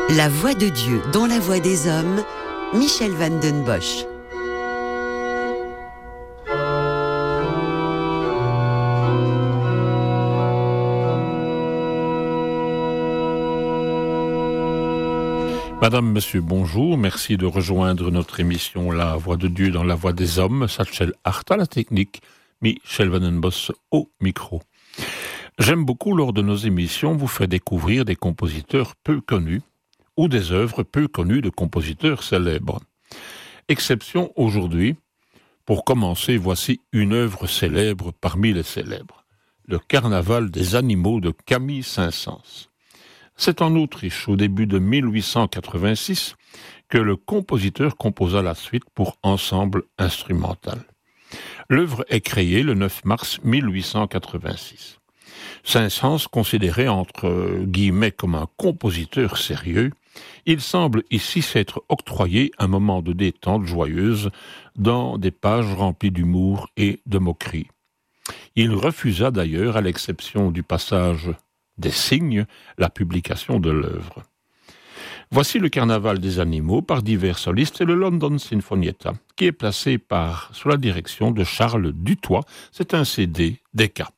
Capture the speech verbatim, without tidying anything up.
La voix de Dieu dans la voix des hommes, Michel Van Den Bosch. Madame, Monsieur, bonjour. Merci de rejoindre notre émission La Voix de Dieu dans la Voix des Hommes. Satchel Hart à la technique, Michel Van Den Bosch au micro. J'aime beaucoup, lors de nos émissions, vous faire découvrir des compositeurs peu connus ou des œuvres peu connues de compositeurs célèbres. Exception aujourd'hui. Pour commencer, voici une œuvre célèbre parmi les célèbres. Le Carnaval des animaux de Camille Saint-Saëns. C'est en Autriche, au début de mille huit cent quatre-vingt-six, que le compositeur composa la suite pour ensemble instrumental. L'œuvre est créée le neuf mars mille huit cent quatre-vingt-six. Saint-Saëns, considéré entre guillemets comme un compositeur sérieux, il semble ici s'être octroyé un moment de détente joyeuse dans des pages remplies d'humour et de moquerie. Il refusa d'ailleurs, à l'exception du passage des signes, la publication de l'œuvre. Voici le Carnaval des animaux par divers solistes et le London Sinfonietta, qui est placé par, sous la direction de Charles Dutoit. C'est un C D d'E K A.